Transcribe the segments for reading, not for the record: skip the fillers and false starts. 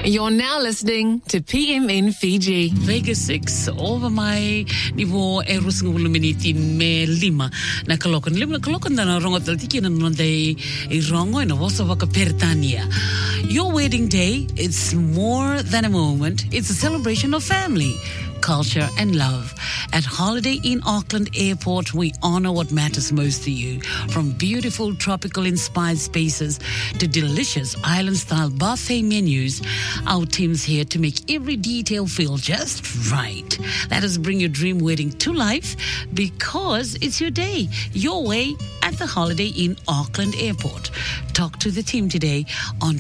You're now listening to PMN Fiji. Vegas 6 over my nivo erus nguluminiti me lima na kalokan na rongo taltiki na nonde rongo na vosa vaka pertania. Your wedding day, it's more than a moment. It's a celebration of family, culture and love. At Holiday Inn Auckland Airport, we honor what matters most to you. From beautiful tropical inspired spaces to delicious island-style buffet menus, our team's here to make every detail feel just right. Let us bring your dream wedding to life because it's your day, your way at the Holiday Inn Auckland Airport. Talk to the team today on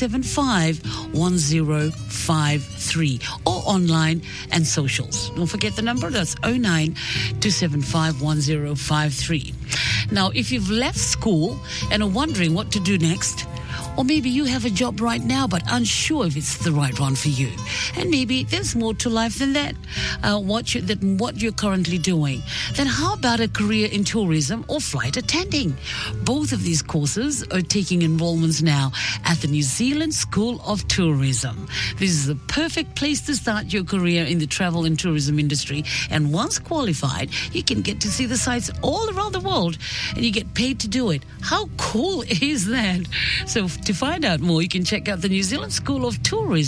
275-1053 or online and socials. Don't forget the number, that's 09-275-1053. Now, if you've left school and are wondering what to do next, or maybe you have a job right now but unsure if it's the right one for you. And maybe there's more to life than that, what you're currently doing. Then how about a career in tourism or flight attending? Both of these courses are taking enrollments now at the New Zealand School of Tourism. This is the perfect place to start your career in the travel and tourism industry. And once qualified, you can get to see the sights all around the world and you get paid to do it. How cool is that? So to find out more, you can check out the New Zealand School of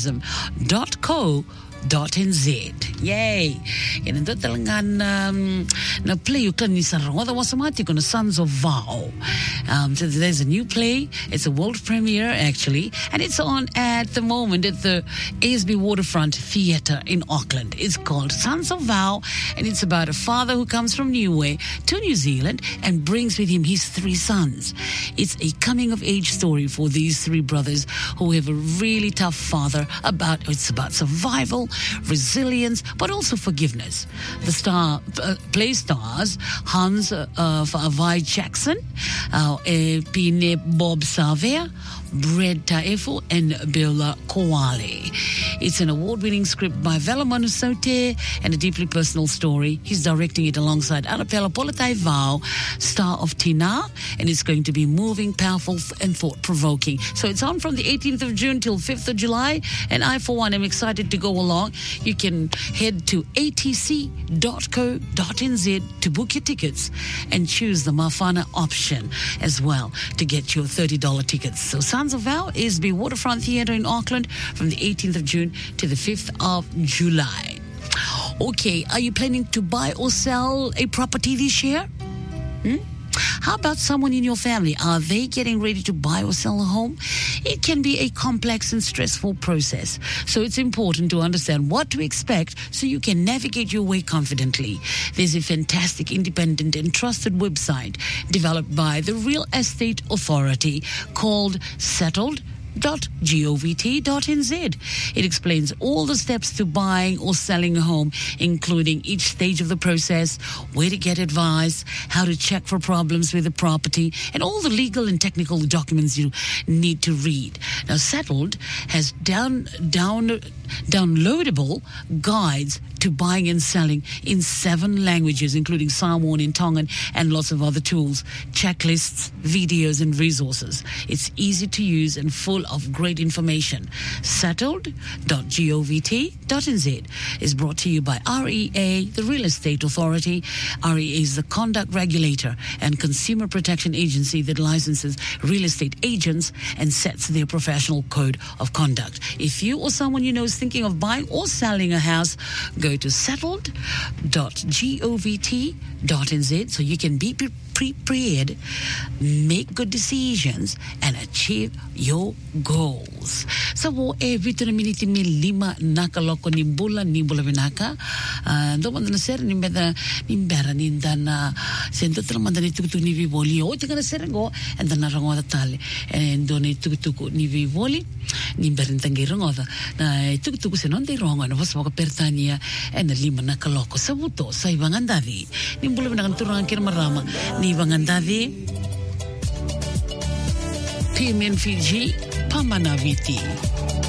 Tourism.co.nz. Yay! Yan ito talagang na play uklan ni Sarong. That was on Sons of Vow. So there's a new play. It's a world premiere, actually. And it's on at the moment at the ASB Waterfront Theatre in Auckland. It's called Sons of Vow. And it's about a father who comes from Niue to New Zealand and brings with him his 3 sons. It's a coming-of-age story for these 3 brothers who have a really tough father. It's about survival, resilience, but also forgiveness. The play stars Hans Vai Jackson, Pine Bob Savea, Brad Taefo, and Bella Kowale. It's an award-winning script by Vela Manusote and a deeply personal story. He's directing it alongside Arapela Polatai Vau, star of Tina, and it's going to be moving, powerful, and thought-provoking. So it's on from the 18th of June till 5th of July, and I, for one, am excited to go along. You can head to atc.co.nz to book your tickets and choose the Mafana option as well to get your $30 tickets. So Sons of Vow is the Waterfront Theatre in Auckland from the 18th of June to the 5th of July. Okay, are you planning to buy or sell a property this year? How about someone in your family? Are they getting ready to buy or sell a home? It can be a complex and stressful process. So it's important to understand what to expect so you can navigate your way confidently. There's a fantastic independent and trusted website developed by the Real Estate Authority called settled.govt.nz. It explains all the steps to buying or selling a home, including each stage of the process, where to get advice, how to check for problems with the property, and all the legal and technical documents you need to read. Now, Settled has downloadable guides to buying and selling in 7 languages, including Samoan and Tongan, and lots of other tools, checklists, videos, and resources. It's easy to use and full of great information. Settled.govt.nz is brought to you by REA, the Real Estate Authority. REA is the conduct regulator and consumer protection agency that licenses real estate agents and sets their professional code of conduct. If you or someone you know is thinking of buying or selling a house, go to settled.govt.nz so you can be prepared, make good decisions, and achieve your goals. So, every minute me lima nakaloko ni bula vinaka. Do man na ser ni beda ni bera ni dana sento tramanda ni tukutuk ni vivoli. O tika na ser go and dana rangoda tali and do ni tukutuk ni vivoli ni berin tangi rangoda na tukutuk se non de rongo na was maka pertania and lima nakaloko sa buto sa ibang andadi ni bula vinaka turang kir marama ni ibang andadi PMN Fiji Pamanaviti.